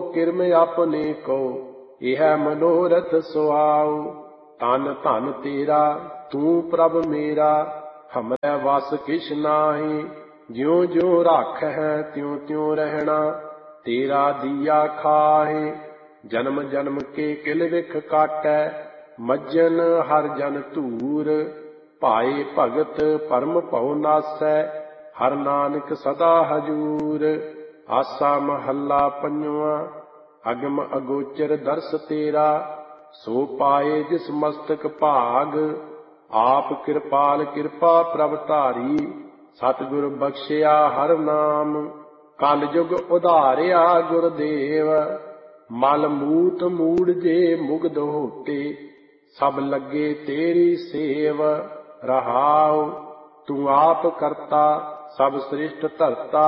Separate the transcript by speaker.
Speaker 1: किरम अपने को, यह मनोरथ सुआओ। तन धन तेरा तू प्रभ मेरा, हमरे वस किछ नाहि। ज्यों ज्यों राख है त्यों त्यों रहना, तेरा दिया खाहे। जन्म जन्म के किल विख काटै, मज्जन हर जन धूर। भाए भगत परम भउ नासै, हर नानक सदा हजूर। आसा महला पंजवा। अगम अगोचर दर्श तेरा, सो पाए जिस मस्तक भाग। आप कृपाल कृपा प्रभ धारी, सतगुर बख्शिया हर नाम। कल जुग उधारिया गुरदेव, मल मूत मूड़ जे मुग्ध होते। सब लगे तेरी सेव, रहाओ तू आप करता सब सृष्ट धरता।